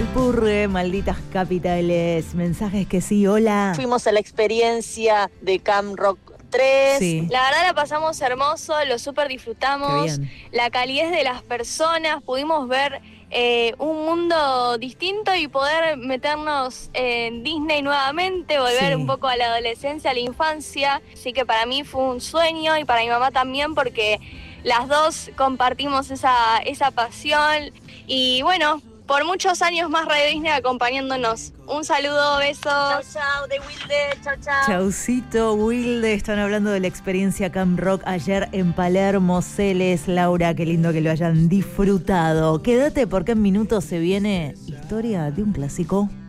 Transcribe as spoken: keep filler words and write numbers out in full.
Purgue, malditas capitales. Mensajes que sí, hola. Fuimos a la experiencia de Camp Rock tres. Sí. La verdad la pasamos hermoso, lo súper disfrutamos. Qué bien. La calidez de las personas, pudimos ver eh, un mundo distinto y poder meternos en Disney nuevamente, volver Sí. un poco a la adolescencia, a la infancia. Así que para mí fue un sueño y para mi mamá también, porque las dos compartimos esa, esa pasión. Y bueno, por muchos años más Radio Disney acompañándonos. Un saludo, besos. Chau, chau, de Wilde, chau, chau. Chaucito, Wilde, están hablando de la experiencia Camp Rock ayer en Palermo. Celes, Laura, qué lindo que lo hayan disfrutado. Quédate porque en minutos se viene historia de un clásico.